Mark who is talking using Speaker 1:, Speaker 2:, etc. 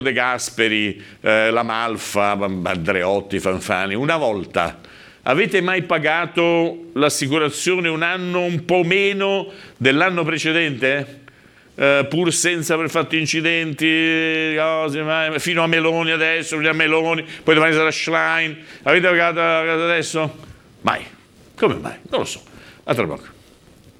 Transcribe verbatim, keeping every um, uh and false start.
Speaker 1: De Gasperi, eh, La Malfa, Andreotti, Fanfani, una volta avete mai pagato l'assicurazione un anno un po' meno dell'anno precedente? Eh, pur senza aver fatto incidenti, cose, mai, fino a Meloni adesso, a Meloni, poi domani sarà Schlein, avete pagato adesso? Mai. Come mai? Non lo so. A tra poco.